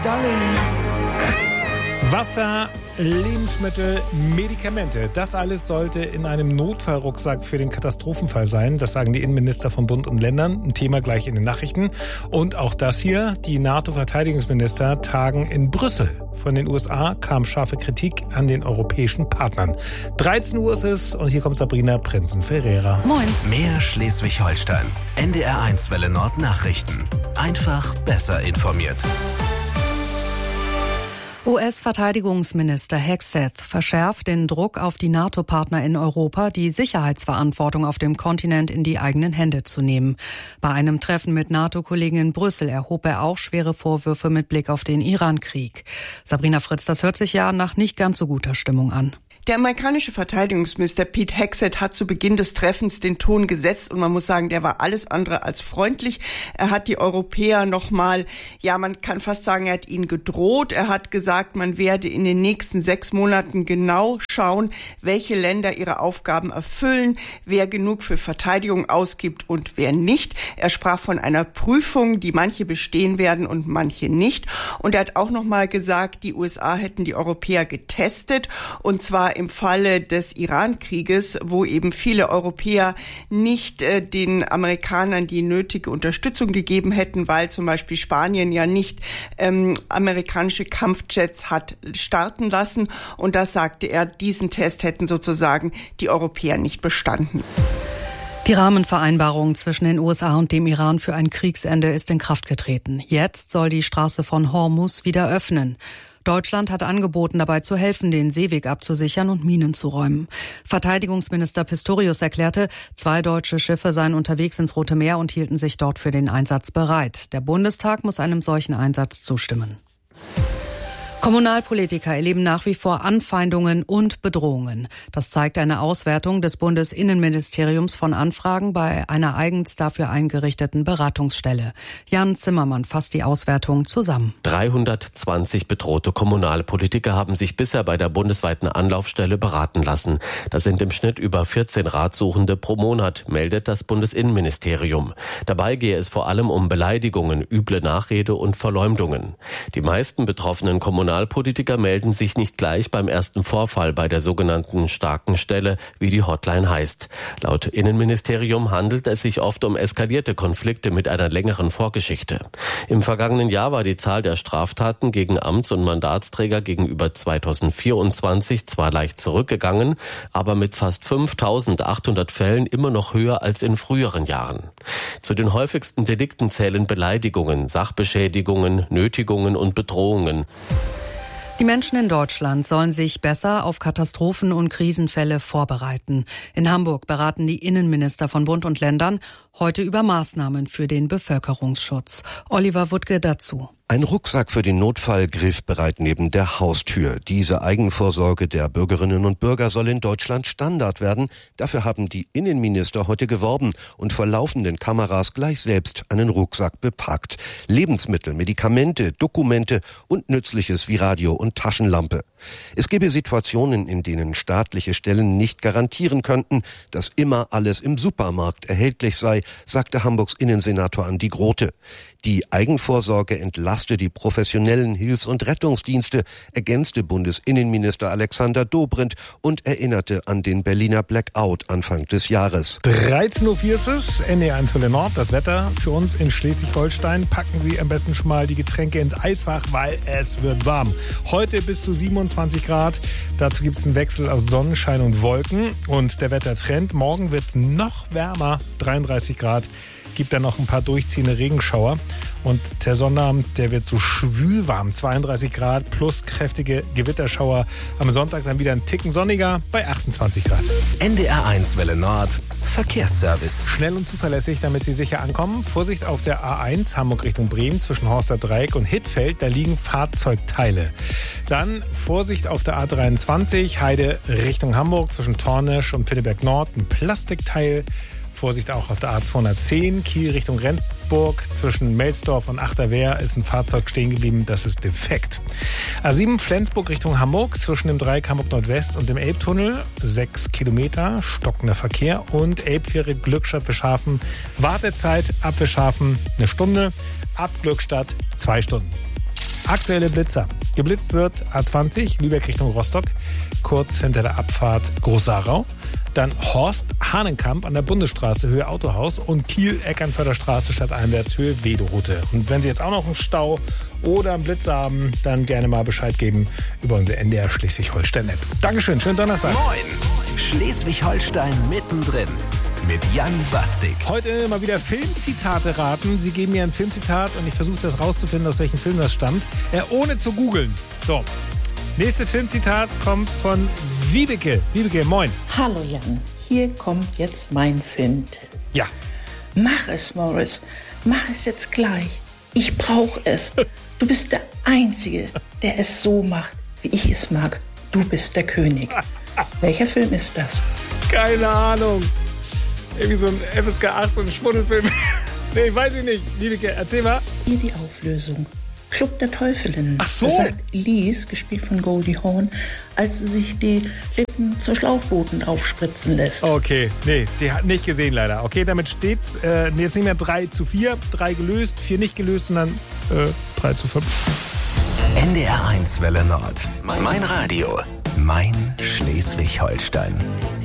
Wasser, Lebensmittel, Medikamente. Das alles sollte in einem Notfallrucksack für den Katastrophenfall sein. Das sagen die Innenminister von Bund und Ländern. Ein Thema gleich in den Nachrichten. Und auch das hier. Die NATO-Verteidigungsminister tagen in Brüssel. Von den USA kam scharfe Kritik an den europäischen Partnern. 13 Uhr ist es und hier kommt Sabrina Prinzen-Ferreira. Moin. Mehr Schleswig-Holstein. NDR1 Welle Nord Nachrichten. Einfach besser informiert. US-Verteidigungsminister Hegseth verschärft den Druck auf die NATO-Partner in Europa, die Sicherheitsverantwortung auf dem Kontinent in die eigenen Hände zu nehmen. Bei einem Treffen mit NATO-Kollegen in Brüssel erhob er auch schwere Vorwürfe mit Blick auf den Iran-Krieg. Sabrina Fritz, das hört sich ja nach nicht ganz so guter Stimmung an. Der amerikanische Verteidigungsminister Pete Hegseth hat zu Beginn des Treffens den Ton gesetzt und man muss sagen, der war alles andere als freundlich. Er hat die Europäer nochmal, man kann fast sagen, er hat ihnen gedroht. Er hat gesagt, man werde in den nächsten 6 Monaten genau schauen, welche Länder ihre Aufgaben erfüllen, wer genug für Verteidigung ausgibt und wer nicht. Er sprach von einer Prüfung, die manche bestehen werden und manche nicht. Und er hat auch nochmal gesagt, die USA hätten die Europäer getestet und zwar im Falle des Iran-Krieges, wo eben viele Europäer nicht den Amerikanern die nötige Unterstützung gegeben hätten, weil zum Beispiel Spanien ja nicht amerikanische Kampfjets hat starten lassen. Und das sagte er, diesen Test hätten sozusagen die Europäer nicht bestanden. Die Rahmenvereinbarung zwischen den USA und dem Iran für ein Kriegsende ist in Kraft getreten. Jetzt soll die Straße von Hormuz wieder öffnen. Deutschland hat angeboten, dabei zu helfen, den Seeweg abzusichern und Minen zu räumen. Verteidigungsminister Pistorius erklärte, 2 deutsche Schiffe seien unterwegs ins Rote Meer und hielten sich dort für den Einsatz bereit. Der Bundestag muss einem solchen Einsatz zustimmen. Kommunalpolitiker erleben nach wie vor Anfeindungen und Bedrohungen. Das zeigt eine Auswertung des Bundesinnenministeriums von Anfragen bei einer eigens dafür eingerichteten Beratungsstelle. Jan Zimmermann fasst die Auswertung zusammen. 320 bedrohte Kommunalpolitiker haben sich bisher bei der bundesweiten Anlaufstelle beraten lassen. Das sind im Schnitt über 14 Ratsuchende pro Monat, meldet das Bundesinnenministerium. Dabei gehe es vor allem um Beleidigungen, üble Nachrede und Verleumdungen. Die meisten betroffenen Kommunalpolitiker melden sich nicht gleich beim ersten Vorfall bei der sogenannten starken Stelle, wie die Hotline heißt. Laut Innenministerium handelt es sich oft um eskalierte Konflikte mit einer längeren Vorgeschichte. Im vergangenen Jahr war die Zahl der Straftaten gegen Amts- und Mandatsträger gegenüber 2024 zwar leicht zurückgegangen, aber mit fast 5.800 Fällen immer noch höher als in früheren Jahren. Zu den häufigsten Delikten zählen Beleidigungen, Sachbeschädigungen, Nötigungen und Bedrohungen. Die Menschen in Deutschland sollen sich besser auf Katastrophen und Krisenfälle vorbereiten. In Hamburg beraten die Innenminister von Bund und Ländern heute über Maßnahmen für den Bevölkerungsschutz. Oliver Wuttke dazu. Ein Rucksack für den Notfall griffbereit neben der Haustür. Diese Eigenvorsorge der Bürgerinnen und Bürger soll in Deutschland Standard werden. Dafür haben die Innenminister heute geworben und vor laufenden Kameras gleich selbst einen Rucksack bepackt. Lebensmittel, Medikamente, Dokumente und Nützliches wie Radio und Taschenlampe. Es gebe Situationen, in denen staatliche Stellen nicht garantieren könnten, dass immer alles im Supermarkt erhältlich sei, sagte Hamburgs Innensenator Andi Grote. Die Eigenvorsorge entlaste die professionellen Hilfs- und Rettungsdienste, ergänzte Bundesinnenminister Alexander Dobrindt und erinnerte an den Berliner Blackout Anfang des Jahres. 13.04 Uhr ist es, NDR1 Welle Nord, das Wetter für uns in Schleswig-Holstein. Packen Sie am besten schon mal die Getränke ins Eisfach, weil es wird warm. Heute bis zu 27 Grad. Dazu gibt es einen Wechsel aus Sonnenschein und Wolken. Und der Wettertrend, morgen wird es noch wärmer, 33 Grad. Gibt dann noch ein paar durchziehende Regenschauer. Und der Sonnabend, der wird so schwül warm, 32 Grad plus kräftige Gewitterschauer. Am Sonntag dann wieder ein Ticken sonniger bei 28 Grad. NDR1 Welle Nord, Verkehrsservice. Schnell und zuverlässig, damit Sie sicher ankommen. Vorsicht auf der A1 Hamburg Richtung Bremen zwischen Horster Dreieck und Hittfeld. Da liegen Fahrzeugteile. Dann Vorsicht auf der A23 Heide Richtung Hamburg zwischen Tornisch und Pitteberg Nord. Ein Plastikteil. Vorsicht auch auf der A210, Kiel Richtung Rendsburg. Zwischen Melsdorf und Achterwehr ist ein Fahrzeug stehen geblieben, das ist defekt. A7 Flensburg Richtung Hamburg, zwischen dem Dreieck Hamburg Nordwest und dem Elbtunnel. 6 Kilometer, stockender Verkehr. Und Elbfähre Glückstadt Fischhafen. Wartezeit ab Fischhafen 1 Stunde, ab Glückstadt 2 Stunden. Aktuelle Blitzer. Geblitzt wird A20, Lübeck Richtung Rostock, kurz hinter der Abfahrt Groß-Sarau. Dann Horst Hahnenkamp an der Bundesstraße, Höhe Autohaus, und Kiel-Eckernförder Straße stadteinwärts, Höhe Wedoroute. Und wenn Sie jetzt auch noch einen Stau oder einen Blitz haben, dann gerne mal Bescheid geben über unsere NDR Schleswig-Holstein-App. Dankeschön, schönen Donnerstag. Moin! Schleswig-Holstein mittendrin mit Jan Bastik. Heute mal wieder Filmzitate raten. Sie geben mir ein Filmzitat und ich versuche das rauszufinden, aus welchem Film das stammt, ohne zu googeln. So, nächste Filmzitat kommt von Wiebeke. Wiebeke, moin. Hallo Jan, hier kommt jetzt mein Filmtipp. Ja. Mach es, Morris. Mach es jetzt gleich. Ich brauche es. Du bist der Einzige, der es so macht, wie ich es mag. Du bist der König. Welcher Film ist das? Keine Ahnung. Irgendwie so ein FSK 18 Schmuddelfilm. Nee, weiß ich nicht. Wiebeke, erzähl mal. Hier die Auflösung. Club der Teufelinnen. Ach so. Das sagt Elise, gespielt von Goldie Hawn, als sie sich die Lippen zu Schlauchbooten aufspritzen lässt. Okay, nee, die hat nicht gesehen leider. Okay, damit steht's jetzt nicht mehr 3-4, 3 gelöst, 4 nicht gelöst, sondern 3-5. NDR 1 Welle Nord. Mein Radio. Mein Schleswig-Holstein.